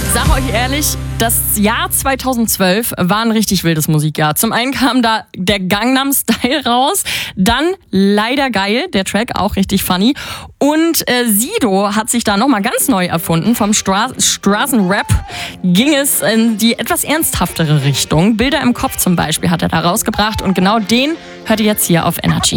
Sag euch ehrlich, das Jahr 2012 war ein richtig wildes Musikjahr. Zum einen kam da der Gangnam Style raus, dann Leider Geil, der Track, auch richtig funny. Und Sido hat sich da nochmal ganz neu erfunden. Vom Straßenrap ging es in die etwas ernsthaftere Richtung. Bilder im Kopf zum Beispiel hat er da rausgebracht und genau den hört ihr jetzt hier auf Energy.